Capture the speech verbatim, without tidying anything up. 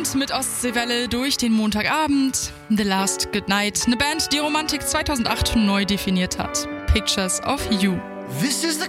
Abend mit Ostseewelle durch den Montagabend. The Last Goodnight, eine Band, die Romantik zweitausendacht neu definiert hat. Pictures of You. This is the